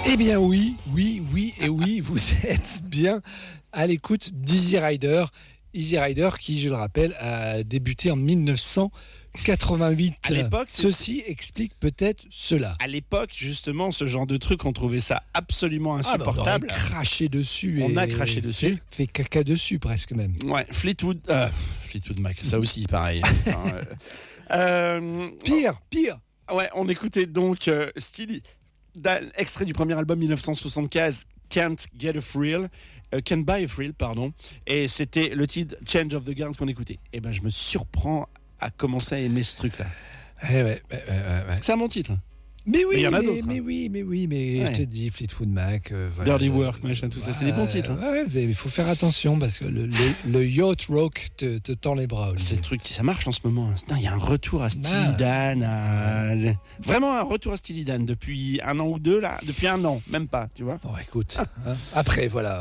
Eh bien oui, vous êtes bien à l'écoute d'Easy Rider. Easy Rider qui, je le rappelle, a débuté en 1988. À l'époque, ceci explique peut-être cela. À l'époque, justement, ce genre de truc, on trouvait ça absolument insupportable. On a craché dessus. On a craché dessus. Fait caca dessus presque même. Ouais, Fleetwood Mac, ça aussi pareil. Pire. Ouais, on écoutait donc Steely Dan, extrait du premier album 1975, Can't Buy a Thrill, pardon. Et c'était le titre Change of the Guard qu'on écoutait. Et ben, je me surprends à commencer à aimer ce truc-là. Ouais. C'est un bon titre. Mais oui, il y en a d'autres. Mais Ouais. je te dis Fleetwood Mac. Voilà, Dirty Work, machin, tout ça, c'est des bons titres. Ouais, mais il faut faire attention parce que le yacht rock te tend les bras. C'est le truc qui ça marche en ce moment. Il y a un retour à Steely Dan. Vraiment un retour à Steely Dan depuis un an ou deux, là. Depuis un an, même pas, tu vois. Bon, écoute, après, voilà.